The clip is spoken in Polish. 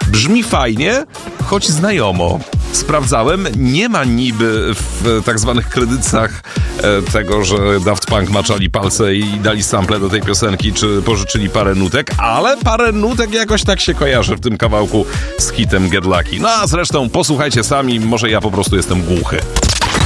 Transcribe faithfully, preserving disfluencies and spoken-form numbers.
Brzmi fajnie, choć znajomo. Sprawdzałem, nie ma niby w tak zwanych kredytach e, tego, że Daft Punk maczali palce i dali sample do tej piosenki, czy pożyczyli parę nutek, ale parę nutek jakoś tak się kojarzy w tym kawałku z hitem Get Lucky. No a zresztą posłuchajcie sami, może ja po prostu jestem głuchy.